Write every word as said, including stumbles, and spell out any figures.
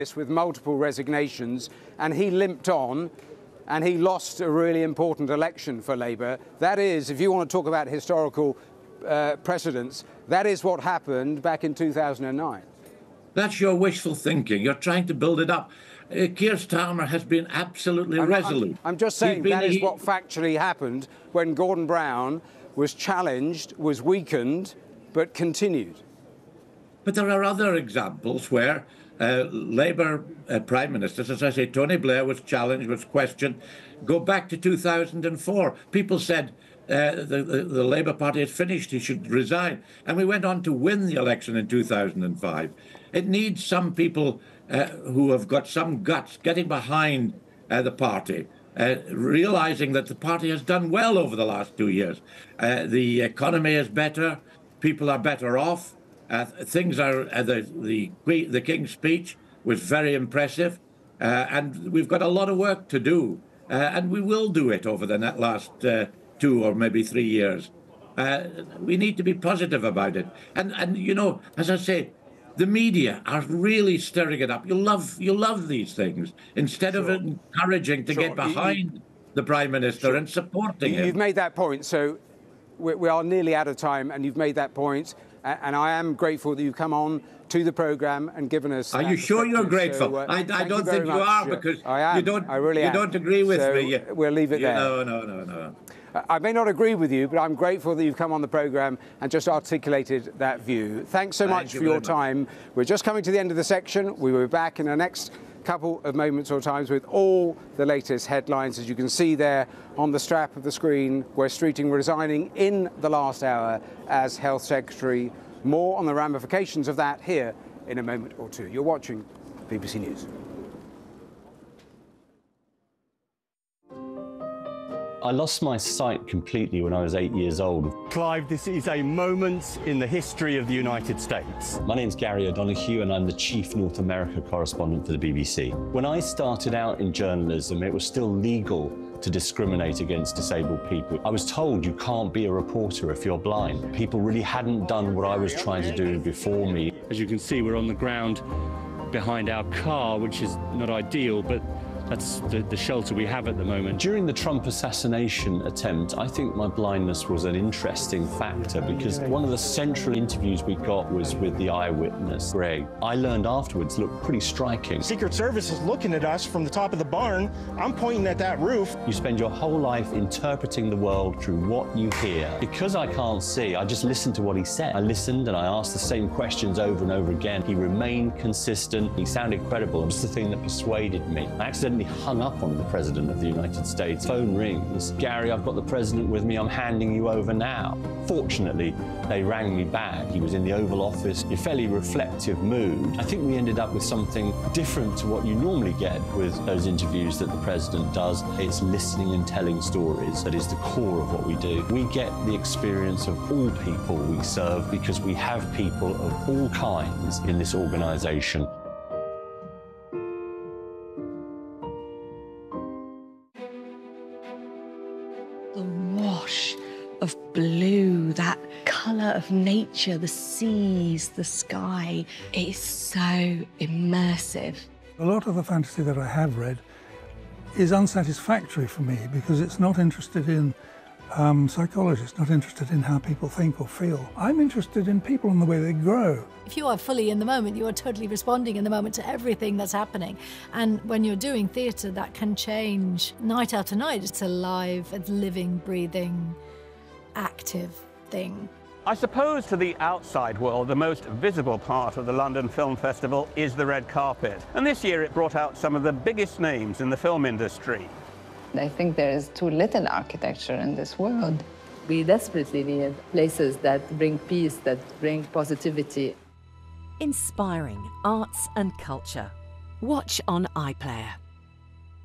with multiple resignations, and he limped on and he lost a really important election for Labour. That is, if you want to talk about historical uh, precedents, that is what happened back in two thousand nine. That's your wishful thinking. You're trying to build it up. Uh, Keir Starmer has been absolutely I'm, resolute. I'm, I'm just saying been, that is he, what factually happened when Gordon Brown was challenged, was weakened, but continued. But there are other examples where uh, Labour uh, Prime Ministers, as I say, Tony Blair was challenged, was questioned. Go back to two thousand four. People said uh, the, the, the Labour Party had finished, he should resign. And we went on to win the election in two thousand five. It needs some people uh, who have got some guts getting behind uh, the party, uh, realising that the party has done well over the last two years. Uh, the economy is better, people are better off. Uh, things are, uh, the, the, the King's speech was very impressive, uh, and we've got a lot of work to do, uh, and we will do it over the last uh, two or maybe three years. Uh, we need to be positive about it. And, and, you know, as I say, the media are really stirring it up. You love, you love these things, instead sure. of encouraging to sure. get behind you, the Prime Minister sure. and supporting him. You've made that point, so we, we are nearly out of time, and you've made that point. And I am grateful that you've come on to the programme and given us. Are you sure you're grateful? So, uh, I, I don't you think you much. are, because I am. you don't. I really you am. don't agree with so me. We'll leave it you, there. No, no, no, no. I may not agree with you, but I'm grateful that you've come on the programme and just articulated that view. Thanks so Thank much you for your much. time. We're just coming to the end of the section. We will be back in the next couple of moments or times with all the latest headlines. As you can see there on the strap of the screen, Wes Streeting resigning in the last hour as Health Secretary. More on the ramifications of that here in a moment or two. You're watching B B C News. I lost my sight completely when I was eight years old. Clive, this is a moment in the history of the United States. My name's Gary O'Donoghue and I'm the Chief North America correspondent for the B B C. When I started out in journalism, it was still legal to discriminate against disabled people. I was told you can't be a reporter if you're blind. People really hadn't done what I was trying to do before me. As you can see, we're on the ground behind our car, which is not ideal, but that's the, the shelter we have at the moment. During the Trump assassination attempt, I think my blindness was an interesting factor, because one of the central interviews we got was with the eyewitness, Greg. I learned afterwards looked pretty striking. Secret Service is looking at us from the top of the barn. I'm pointing at that roof. You spend your whole life interpreting the world through what you hear. Because I can't see, I just listened to what he said. I listened and I asked the same questions over and over again. He remained consistent. He sounded credible. It was the thing that persuaded me. I accidentally hung up on the President of the United States. Phone rings. Gary, I've got the President with me. I'm handing you over now. Fortunately, they rang me back. He was in the Oval Office, in a fairly reflective mood. I think we ended up with something different to what you normally get with those interviews that the President does. It's listening and telling stories that is the core of what we do. We get the experience of all people we serve because we have people of all kinds in this organisation. The wash of blue, that colour of nature, the seas, the sky. It is so immersive. A lot of the fantasy that I have read is unsatisfactory for me because it's not interested in um, psychology, it's not interested in how people think or feel. I'm interested in people and the way they grow. If you are fully in the moment, you are totally responding in the moment to everything that's happening. And when you're doing theatre, that can change night after night. It's a live, it's living, breathing, active thing. I suppose to the outside world, the most visible part of the London Film Festival is the red carpet. And this year it brought out some of the biggest names in the film industry. I think there is too little architecture in this world. We desperately need places that bring peace, that bring positivity. Inspiring arts and culture. Watch on iPlayer.